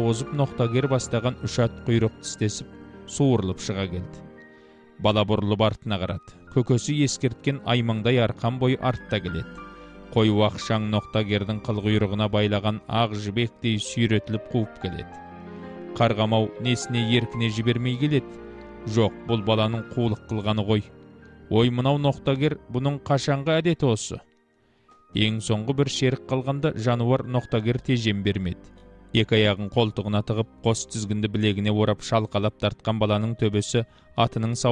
озып ноқтагер бастаған үш ат құйрық тістесіп, суырылып шыға келді. Бала бұрылып артына қарады. Көкөсі ескерткен аймаңдай арқан бой артта келеді. Қою ақшаң ноқтагердің қылғұйрығына байлаған ақ жібектей сүйретіліп қуып келеді. Қарғамау несіне еркіне жібермей келеді. Жоқ, бұл баланың қулық қылғаны ғой. Ой, мынау ноқтагер, бұның қашанғы әдеті осы. Ең соңғы бір шерік қалғанда жануар ноқтагер тежем бермеді. Екі аяғын қолтығына тығып, қос тізгінді білегіне орап шалқалап тартқан баланың төбесі атының